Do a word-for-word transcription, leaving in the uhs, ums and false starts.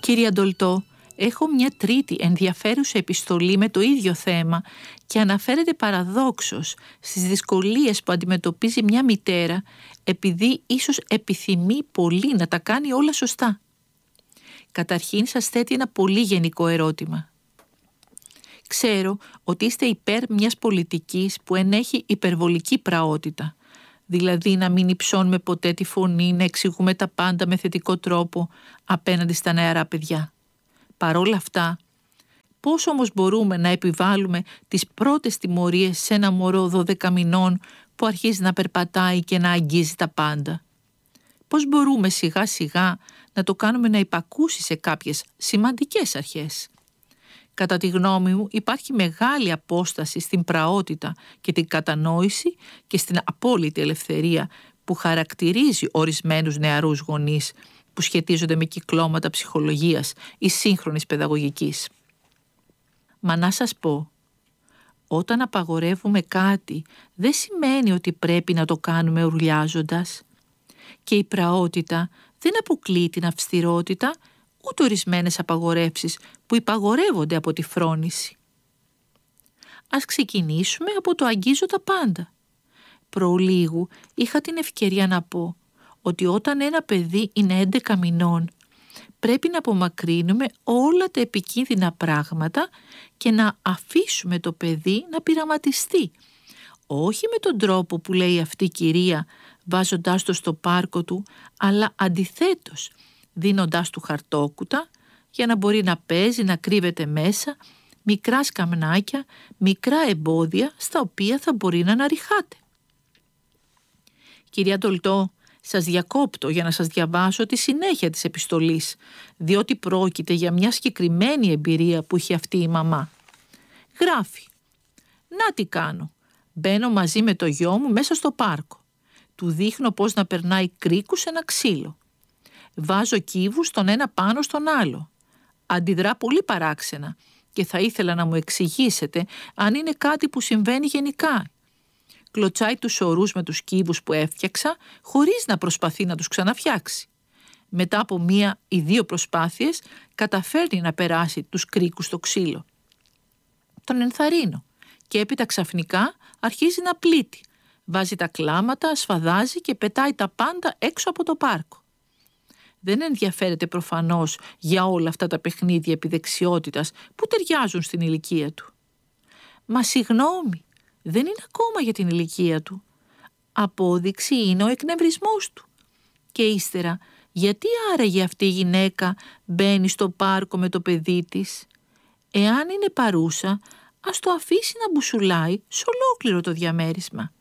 Κύριε Ντολτό, έχω μια τρίτη ενδιαφέρουσα επιστολή με το ίδιο θέμα και αναφέρεται παραδόξως στις δυσκολίες που αντιμετωπίζει μια μητέρα επειδή ίσως επιθυμεί πολύ να τα κάνει όλα σωστά. Καταρχήν σας θέτει ένα πολύ γενικό ερώτημα. Ξέρω ότι είστε υπέρ μιας πολιτικής που ενέχει υπερβολική πραότητα, δηλαδή να μην υψώνουμε ποτέ τη φωνή, να εξηγούμε τα πάντα με θετικό τρόπο απέναντι στα νεαρά παιδιά. Παρόλα αυτά, πώς όμως μπορούμε να επιβάλλουμε τις πρώτες τιμωρίες σε ένα μωρό δώδεκα μηνών που αρχίζει να περπατάει και να αγγίζει τα πάντα? Πώς μπορούμε σιγά σιγά να το κάνουμε να υπακούσει σε κάποιες σημαντικές αρχές? Κατά τη γνώμη μου υπάρχει μεγάλη απόσταση στην πραότητα και την κατανόηση και στην απόλυτη ελευθερία που χαρακτηρίζει ορισμένους νεαρούς γονείς που σχετίζονται με κυκλώματα ψυχολογίας ή σύγχρονης παιδαγωγικής. Μα να σας πω, όταν απαγορεύουμε κάτι δεν σημαίνει ότι πρέπει να το κάνουμε ουρλιάζοντας. Και η πραότητα δεν αποκλείει την αυστηρότητα, ούτε ορισμένες απαγορεύσεις που υπαγορεύονται από τη φρόνηση. Ας ξεκινήσουμε από το αγγίζω τα πάντα. Προλίγου είχα την ευκαιρία να πω ότι όταν ένα παιδί είναι έντεκα μηνών πρέπει να απομακρύνουμε όλα τα επικίνδυνα πράγματα και να αφήσουμε το παιδί να πειραματιστεί. Όχι με τον τρόπο που λέει αυτή η κυρία βάζοντάς το στο πάρκο του, αλλά αντιθέτως δίνοντάς του χαρτόκουτα για να μπορεί να παίζει, να κρύβεται μέσα, μικρά σκαμνάκια, μικρά εμπόδια στα οποία θα μπορεί να αναρριχάται. Κυρία Ντολτό, σας διακόπτω για να σας διαβάσω τη συνέχεια της επιστολής, διότι πρόκειται για μια συγκεκριμένη εμπειρία που είχε αυτή η μαμά. Γράφει: «Να τι κάνω. Μπαίνω μαζί με το γιο μου μέσα στο πάρκο. Του δείχνω πώς να περνάει κρίκους σε ένα ξύλο. Βάζω κύβους τον ένα πάνω στον άλλο. Αντιδρά πολύ παράξενα και θα ήθελα να μου εξηγήσετε αν είναι κάτι που συμβαίνει γενικά. Κλωτσάει τους ορούς με τους κύβους που έφτιαξα χωρίς να προσπαθεί να τους ξαναφτιάξει. Μετά από μία ή δύο προσπάθειες καταφέρνει να περάσει τους κρίκους στο ξύλο. Τον ενθαρρύνω και έπειτα ξαφνικά αρχίζει να πλήττει. Βάζει τα κλάματα, σφαδάζει και πετάει τα πάντα έξω από το πάρκο. Δεν ενδιαφέρεται προφανώς για όλα αυτά τα παιχνίδια επιδεξιότητας που ταιριάζουν στην ηλικία του. Μα συγγνώμη, δεν είναι ακόμα για την ηλικία του. Απόδειξη είναι ο εκνευρισμός του. Και ύστερα, γιατί άραγε αυτή η γυναίκα μπαίνει στο πάρκο με το παιδί της? Εάν είναι παρούσα, ας το αφήσει να μπουσουλάει σε ολόκληρο το διαμέρισμα.